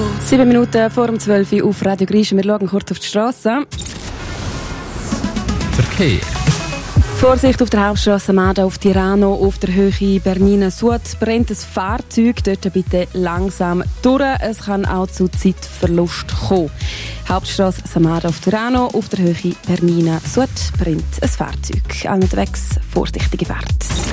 7 Minuten vor 12 Uhr auf Radio Griechen. Wir schauen kurz auf die Straße. Verkehr. Vorsicht auf der Hauptstrasse Mada auf Tirano, auf der Höhe Bernina-Sud brennt ein Fahrzeug. Dort bitte langsam durch. Es kann auch zu Zeitverlust kommen. Hauptstrasse Samada auf Tirano, auf der Höhe Bernina-Sud brennt ein Fahrzeug. Allen unterwegs vorsichtige Fahrt.